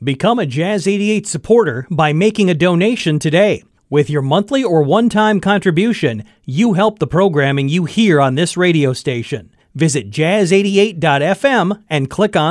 Become a Jazz 88 supporter by making a donation today. With your monthly or one-time contribution, you help the programming you hear on this radio station. Visit jazz88.fm and click on